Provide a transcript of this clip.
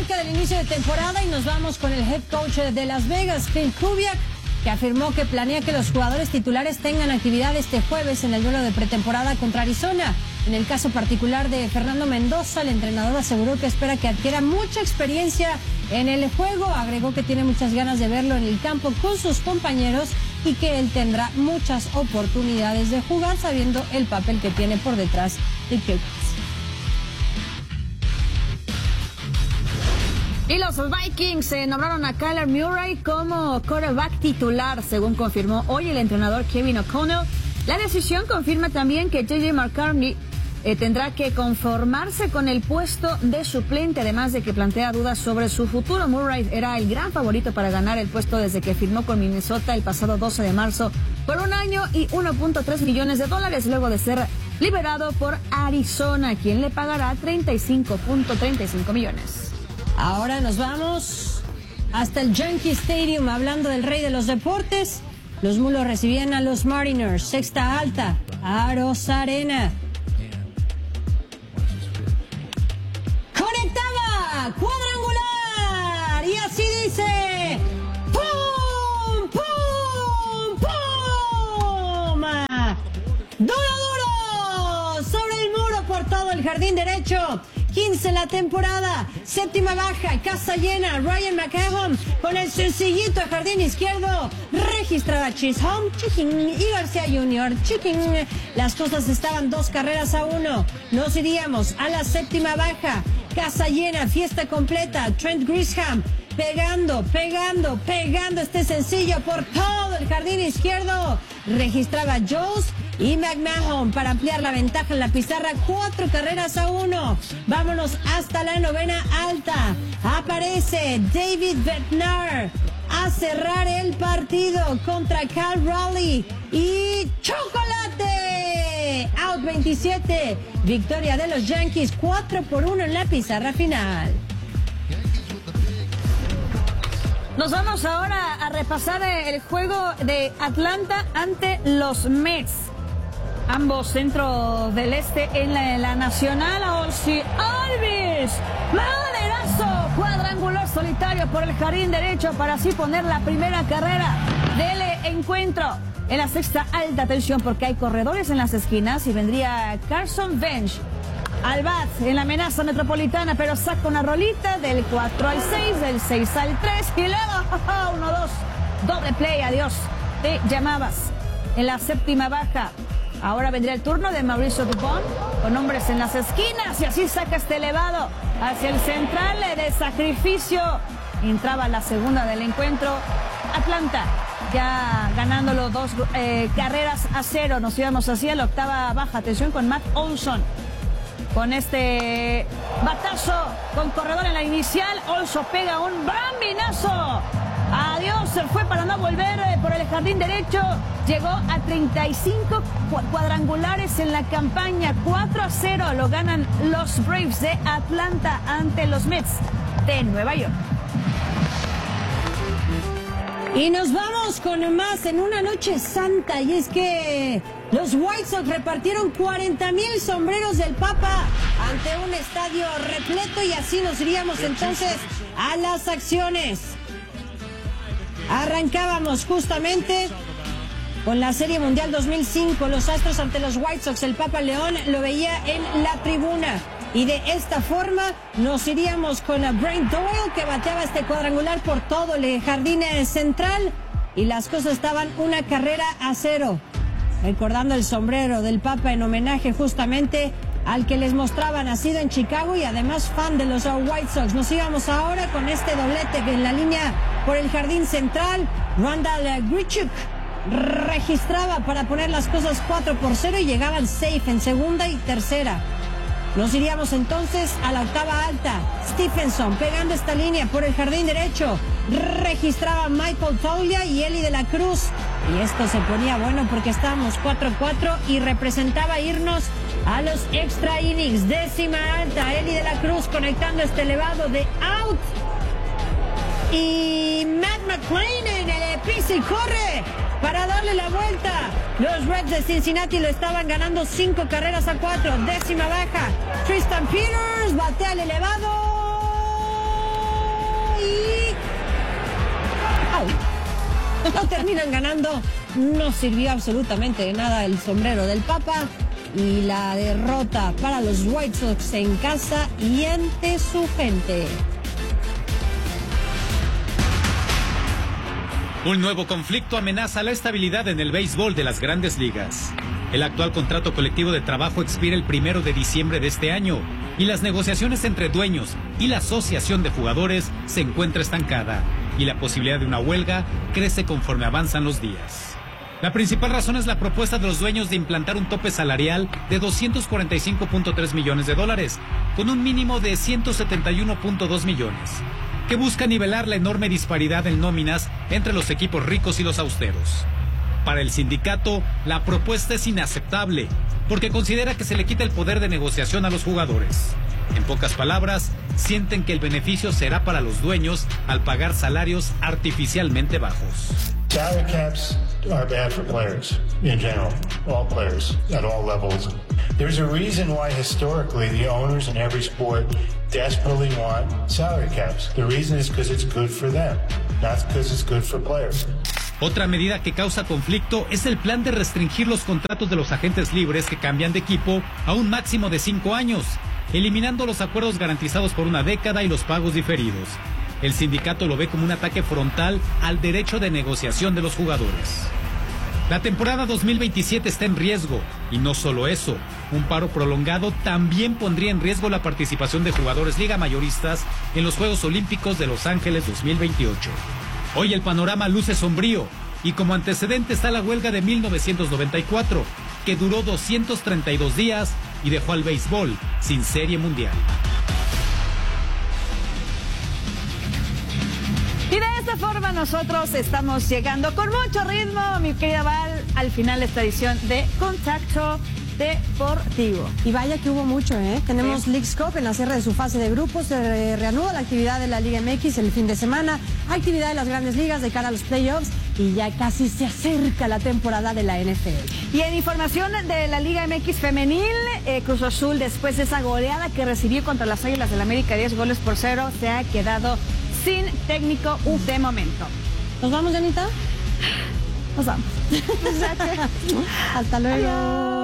cerca del inicio de temporada y nos vamos con el head coach de Las Vegas, Clint Kubiak, que afirmó que planea que los jugadores titulares tengan actividad este jueves en el duelo de pretemporada contra Arizona. En el caso particular de Fernando Mendoza, el entrenador aseguró que espera que adquiera mucha experiencia en el juego. Agregó que tiene muchas ganas de verlo en el campo con sus compañeros y que él tendrá muchas oportunidades de jugar sabiendo el papel que tiene por detrás de Kirk. Y los Vikings nombraron a Kyler Murray como quarterback titular, según confirmó hoy el entrenador Kevin O'Connell. La decisión confirma también que J.J. McCartney tendrá que conformarse con el puesto de suplente, además de que plantea dudas sobre su futuro. Murray era el gran favorito para ganar el puesto desde que firmó con Minnesota el pasado 12 de marzo por 1 año y $1.3 millones, luego de ser liberado por Arizona, quien le pagará $35.35 millones. Ahora nos vamos hasta el Yankee Stadium, hablando del rey de los deportes. Los Mulos recibían a los Mariners, sexta alta, Arozarena. ¡Conectaba! ¡Cuadrangular! Y así dice... ¡Pum! ¡Pum! ¡Pum! ¡Duro! Sobre el muro por todo el jardín derecho. 15 en la temporada, séptima baja, casa llena, Ryan McCallum con el sencillito de jardín izquierdo, registraba Chisholm, Chicken y García Jr., Chicken. Las cosas estaban 2 carreras a 1, nos iríamos a la séptima baja, casa llena, fiesta completa, Trent Grisham pegando este sencillo por todo el jardín izquierdo, registraba Jones y McMahon para ampliar la ventaja en la pizarra, 4 carreras a 1. Vámonos hasta la novena alta. Aparece David Bednar a cerrar el partido contra Cal Raleigh y chocolate. Out 27. Victoria de los Yankees, 4-1 en la pizarra final. Nos vamos ahora a repasar el juego de Atlanta ante los Mets. Ambos centros del este en la nacional. Ozzie Alvis, manerazo, cuadrangular solitario por el jardín derecho para así poner la primera carrera del encuentro. En la sexta alta, atención porque hay corredores en las esquinas y vendría Carson Bench al bat en la amenaza metropolitana, pero saca una rolita del 4 al 6, del 6 al 3 y luego 1-2, doble play, adiós, te llamabas. En la séptima baja, ahora vendría el turno de Mauricio Dubon con hombres en las esquinas y así saca este elevado hacia el central de sacrificio. Entraba la segunda del encuentro. Atlanta ya ganándolo 2 carreras a 0. Nos íbamos así a la octava baja. Atención con Matt Olson. Con este batazo con corredor en la inicial, Olson pega un bambinazo. Adiós, se fue para no volver por el jardín derecho. Llegó a 35 cuadrangulares en la campaña. 4-0 lo ganan los Braves de Atlanta ante los Mets de Nueva York. Y nos vamos con más en una noche santa, y es que los White Sox repartieron 40,000 sombreros del Papa ante un estadio repleto y así nos iríamos entonces a las acciones. Arrancábamos justamente con la Serie Mundial 2005, los Astros ante los White Sox, el Papa León lo veía en la tribuna. Y de esta forma nos iríamos con a Brent Doyle, que bateaba este cuadrangular por todo el jardín central. Y las cosas estaban 1 carrera a 0. Recordando el sombrero del Papa en homenaje justamente al que les mostraba, nacido en Chicago y además fan de los White Sox. Nos íbamos ahora con este doblete que en la línea por el jardín central, Randall Grichuk registraba para poner las cosas 4-0 y llegaban safe en segunda y tercera. Nos iríamos entonces a la octava alta. Stephenson pegando esta línea por el jardín derecho. Registraba Michael Toglia y Eli de la Cruz. Y esto se ponía bueno porque estábamos 4-4 y representaba irnos a los extra innings. Décima alta, Eli de la Cruz conectando este elevado de out. Y Matt McLean en el piso y corre para darle la vuelta. Los Reds de Cincinnati lo estaban ganando 5 carreras a 4. Décima baja. Tristan Peters batea el elevado. No terminan ganando, no sirvió absolutamente de nada el sombrero del Papa y la derrota para los White Sox en casa y ante su gente. Un nuevo conflicto amenaza la estabilidad en el béisbol de las grandes ligas. El actual contrato colectivo de trabajo expira el 1 de diciembre de este año y las negociaciones entre dueños y la asociación de jugadores se encuentra estancada y la posibilidad de una huelga crece conforme avanzan los días. La principal razón es la propuesta de los dueños de implantar un tope salarial de $245.3 millones, con un mínimo de $171.2 millones, que busca nivelar la enorme disparidad en nóminas entre los equipos ricos y los austeros. Para el sindicato, la propuesta es inaceptable, porque considera que se le quita el poder de negociación a los jugadores. En pocas palabras, sienten que el beneficio será para los dueños al pagar salarios artificialmente bajos. Salary caps are bad for players in general, all players at all levels. There's a reason why historically the owners in every sport desperately want salary caps. The reason is because it's good for them, not because it's good for players. Otra medida que causa conflicto es el plan de restringir los contratos de los agentes libres que cambian de equipo a un máximo de 5 años, eliminando los acuerdos garantizados por una década y los pagos diferidos. El sindicato lo ve como un ataque frontal al derecho de negociación de los jugadores. La temporada 2027 está en riesgo, y no solo eso, un paro prolongado también pondría en riesgo la participación de jugadores liga mayoristas en los Juegos Olímpicos de Los Ángeles 2028. Hoy el panorama luce sombrío, y como antecedente está la huelga de 1994, que duró 232 días y dejó al béisbol sin serie mundial. Y de esta forma nosotros estamos llegando con mucho ritmo, mi querida Val, al final de esta edición de Contacto Deportivo. Y vaya que hubo mucho, ¿eh? Tenemos sí. Leagues Cup en la cierre de su fase de grupos, se reanuda la actividad de la Liga MX el fin de semana, actividad de las grandes ligas de cara a los playoffs y ya casi se acerca la temporada de la NFL. Y en información de la Liga MX femenil, Cruz Azul, después de esa goleada que recibió contra las Águilas del América 10-0, se ha quedado sin técnico de momento. ¿Nos vamos, Janita? Nos vamos. Hasta luego. Adiós.